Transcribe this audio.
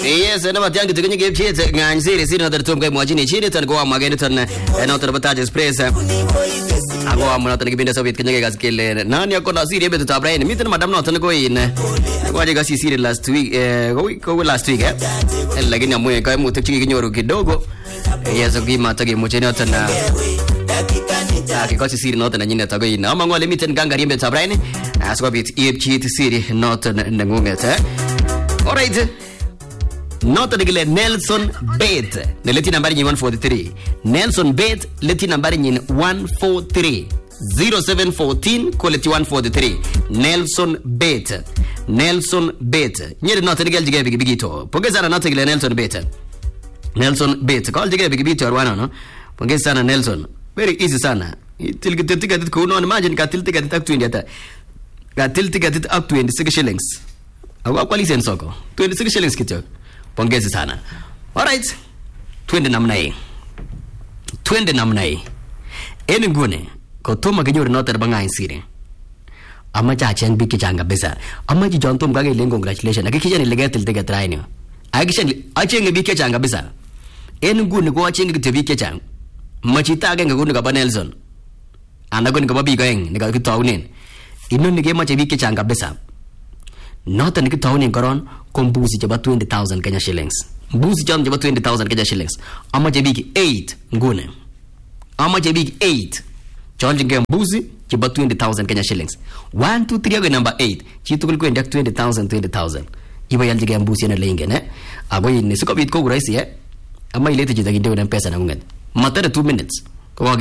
Yes, na matiangi tukenye kipchete ngani siri na tartumka mwajini chini tan kwa mageni tan na utapata express. Ako amuna tan kibinda Soviet kenye gas kile. Nani yako na siri betu tabrain. Mimi tan madam na tan ko in. Kwaje gas siri last week go last week lakini amwe kai mu tekchi kinyoru kidogo. Yes, kima tage mcheni tan na akikosi siri not na nyine tago in. Ama ngole miten gangari betu tabrain. Asko bit ipchite siri not na ngumete. All right. Nota digile Nelson Bet. Ne leti nambari nyin 143. Nelson Bet leti nambari nyin 143. 0714 ko leti 143. Nelson Bet. Nelson Bet. Nyere nota digile jige bigito. Pongeza na nota digile Nelson Bet. Nelson Bet. Call jige bigito arwana no. Pongeza sana Nelson. Very easy sana. Tilgitika dit ko no imagine ka tiltika dit up to India. Ka tiltika dit up to 26 shillings. Awa kwali sensoko. 26 shillings kitu. Pongezi sana. Alright. Twende namna hii. Eni ngune kotoma kenyor noter banga insire. Ama chacheng biki changa besa. Ama ji jontom kage len congratulations. Akikisha legatil ticket raini. Akikisha achenge biki changa besa. Eni ngune ko achenge biki changa. Machita age ngune ka Nelson. Anda ko ngaba biko eng nika kitaunen. Inoni ke mache biki changa besa. Nota nikitaunen koron kombuzi chaba 20,000 Kenya shillings. Mbuzi chaba 20,000 Kenya shillings. Ama jebiki 8 ngune. Ama jebiki 8. Chonje nge mbuzi chaba 20,000 Kenya shillings. 1 2 3 number 8. Chitukul kwenda 20,000. Iba yalje nge mbuzi na lenge ne. Ago yini siko bit ko urahisi Ama ilete jita kidogo na pesa na ngunget. Matara 2 minutes.